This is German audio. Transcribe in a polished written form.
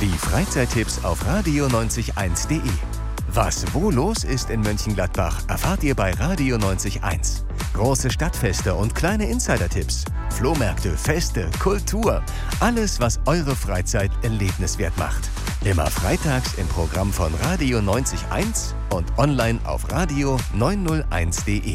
Die Freizeittipps auf radio901.de. Was wo los ist in Mönchengladbach, erfahrt ihr bei Radio 90.1. Große Stadtfeste und kleine Insider-Tipps, Flohmärkte, Feste, Kultur. Alles, was eure Freizeit erlebniswert macht. Immer freitags im Programm von Radio 90.1 und online auf radio901.de.